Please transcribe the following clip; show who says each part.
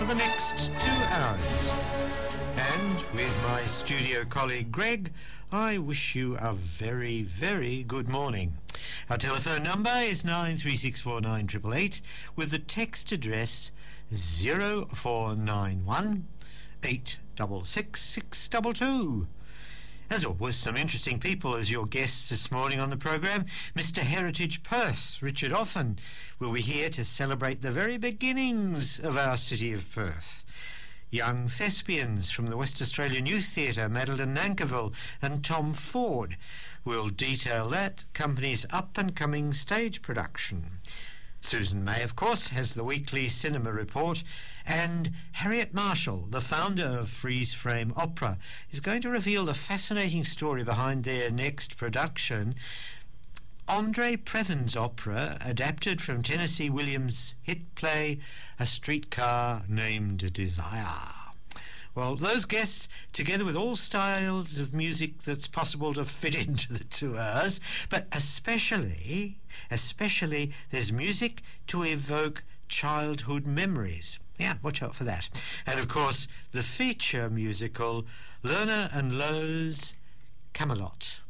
Speaker 1: the next 2 hours. And with my studio colleague Greg, I wish you a very, very good morning. Our telephone number is 93649888 with the text address 0491 866 622. As always, some interesting people as your guests this morning on the programme. Mr. Heritage Perth, Richard Offen, will be here to celebrate the very beginnings of our city of Perth. Young thespians from the West Australian Youth Theatre, Madeline Nankerville and Tom Ford, will detail that company's up-and-coming stage production. Susan May, of course, has the weekly cinema report, and Harriet Marshall, the founder of Freeze Frame Opera, is going to reveal the fascinating story behind their next production, Andre Previn's opera, adapted from Tennessee Williams' hit play, A Streetcar Named Desire. Well, those guests, together with all styles of music that's possible to fit into the 2 hours, but especially there's music to evoke childhood memories. Yeah, watch out for that. And of course, the feature musical, Lerner and Lowe's Camelot.